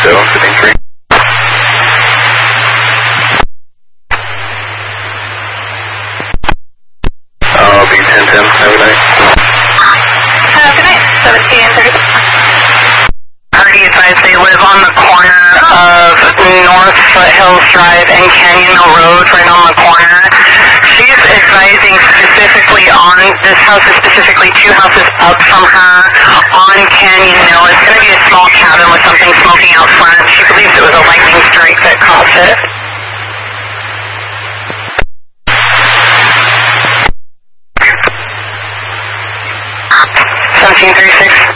753. I'll be 1010. Have a night. Good night. 1730. Already advised they live on the corner of North Foothills Drive and Canyon Mill Road, right on the corner. She's advising specifically on, this house is specifically 2 houses up from her on Canyon Mill. It's going to be a small cabin with something smoking out front. She believes it was a lightning strike that caused it. 1736.